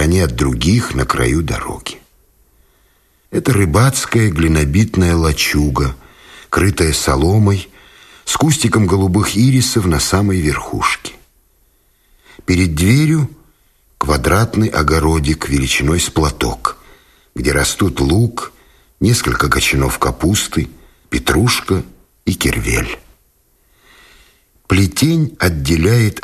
стороне от других на краю дороги. Это рыбацкая глинобитная лачуга, крытая соломой, с кустиком голубых ирисов на самой верхушке. Перед дверью квадратный огородик величиной с платок, где растут лук, несколько кочанов капусты, петрушка и кервель. Плетень отделяет